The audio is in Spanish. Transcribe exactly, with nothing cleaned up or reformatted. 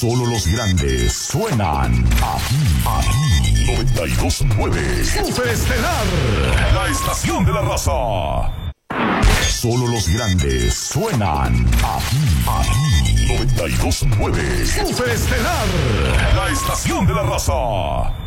Solo los grandes suenan aquí, aquí. noventa y dos punto nueve. Super Estelar, la estación de la raza. Solo los grandes suenan aquí, aquí. noventa y dos punto nueve. Super Estelar, la estación de la raza.